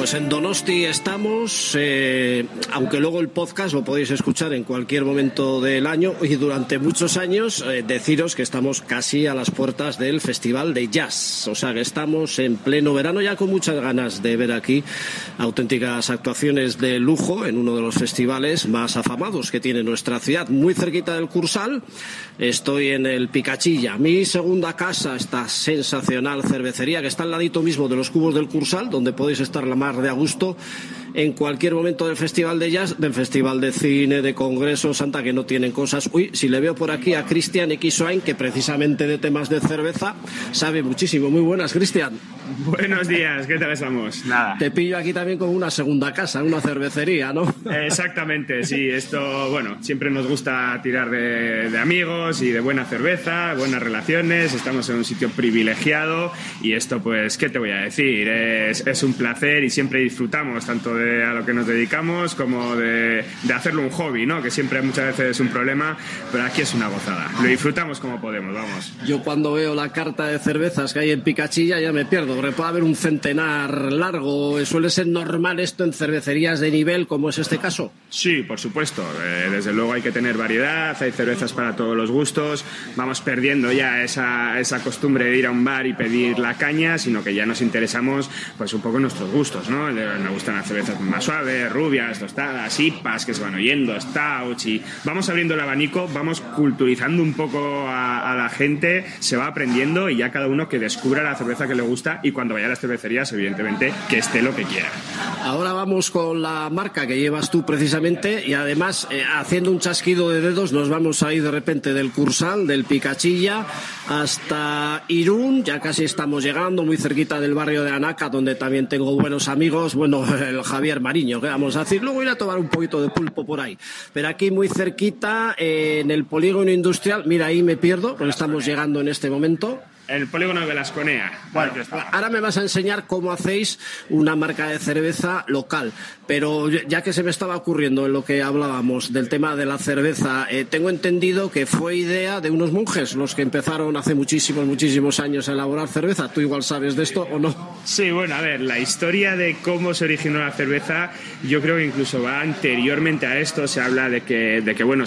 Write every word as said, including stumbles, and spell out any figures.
Pues en Donosti estamos, eh, aunque luego el podcast lo podéis escuchar en cualquier momento del año y durante muchos años, eh, deciros que estamos casi a las puertas del Festival de Jazz, o sea que estamos en pleno verano ya con muchas ganas de ver aquí auténticas actuaciones de lujo en uno de los festivales más afamados que tiene nuestra ciudad, muy cerquita del Cursal. Estoy en el Picachilla, mi segunda casa, esta sensacional cervecería que está al ladito mismo de los cubos del Cursal, donde podéis estar la más de a gusto en cualquier momento del Festival de Jazz, del Festival de Cine, de Congresos, Santa, que no tienen cosas. Uy, si le veo por aquí a Cristian Equisoain, que precisamente de temas de cerveza sabe muchísimo. Muy buenas, Cristian. Buenos días, ¿qué tal estamos? Nada. Te pillo aquí también con una segunda casa, una cervecería, ¿no? Exactamente, sí. Esto, bueno, siempre nos gusta tirar de, de amigos y de buena cerveza, buenas relaciones. Estamos en un sitio privilegiado y esto, pues, ¿qué te voy a decir? Es, es un placer y siempre disfrutamos tanto de a lo que nos dedicamos como de, de hacerlo un hobby, ¿no? Que siempre muchas veces es un problema, pero aquí es una gozada. Lo disfrutamos como podemos, vamos. Yo cuando veo la carta de cervezas que hay en Picachilla ya me pierdo, porque puede haber un centenar largo. ¿Suele ser normal esto en cervecerías de nivel como es este caso? Sí, por supuesto. Eh, desde luego hay que tener variedad, hay cervezas para todos los gustos. Vamos perdiendo ya esa, esa costumbre de ir a un bar y pedir la caña, sino que ya nos interesamos pues un poco en nuestros gustos, ¿no? Me gustan las cervezas más suaves, rubias, tostadas, I P As que se van oyendo, stouts, y vamos abriendo el abanico, vamos culturizando un poco a, a la gente, se va aprendiendo y ya cada uno que descubra la cerveza que le gusta y cuando vaya a las cervecerías, evidentemente, que esté lo que quiera. Ahora vamos con la marca que llevas tú precisamente y además, eh, haciendo un chasquido de dedos, nos vamos a ir de repente del Cursal, del Picachilla, hasta Irún, ya casi estamos llegando, muy cerquita del barrio de Anaca, donde también tengo buenos amigos, bueno, el Javier Mariño, que vamos a decir, luego ir a tomar un poquito de pulpo por ahí, pero aquí muy cerquita, eh, en el polígono industrial, mira, ahí me pierdo, porque estamos llegando en este momento. El polígono de Velasconea. Bueno, ahora me vas a enseñar cómo hacéis una marca de cerveza local, pero ya que se me estaba ocurriendo en lo que hablábamos del tema de la cerveza, eh, tengo entendido que fue idea de unos monjes los que empezaron hace muchísimos, muchísimos años a elaborar cerveza. ¿Tú igual sabes de esto o no? Sí, bueno, a ver, la historia de cómo se originó la cerveza yo creo que incluso va anteriormente a esto. Se habla de que, de que bueno,